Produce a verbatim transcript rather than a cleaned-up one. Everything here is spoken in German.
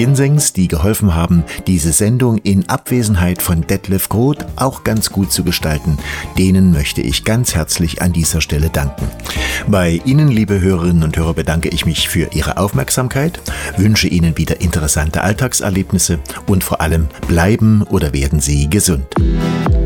Ginsengs, die geholfen haben, diese Sendung in Abwesenheit von Detlef Groth auch ganz gut zu gestalten. Denen möchte ich ganz herzlich an dieser Stelle danken. Bei Ihnen, liebe Hörerinnen und Hörer, bedanke ich mich für Ihre Aufmerksamkeit, wünsche Ihnen wieder interessante Alltagserlebnisse und vor allem bleiben oder werden Sie gesund.